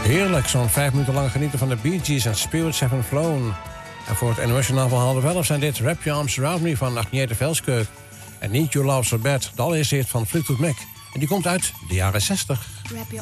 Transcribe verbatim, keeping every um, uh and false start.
Heerlijk, zo'n vijf minuten lang genieten van de Bee Gees en Spirits Have Flown. En voor het internationaal verhaal half zijn dit Wrap Your Arms Around Me van Agnete Veldskeuk. En Need Your Love So Bad, de allereerste hit van Fleetwood Mac. En die komt uit de jaren zestig. Wrap your